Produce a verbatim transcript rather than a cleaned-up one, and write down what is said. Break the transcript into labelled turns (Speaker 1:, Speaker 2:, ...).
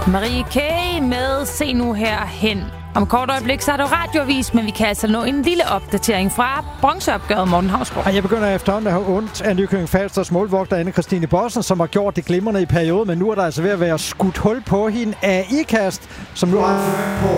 Speaker 1: Marie K. med Se nu herhen. Om kort øjeblik, så er der radioavis, men vi kan altså nå en lille opdatering fra bronzeopgøret. Morten Hausgaard.
Speaker 2: Og jeg begynder efterhånden at have ondt af Nykøbing Falsters målvogter Anne-Kristine Bossen, som har gjort det glimrende i perioden, men nu er der altså ved at være skudt hul på hende af Ikast, som nu har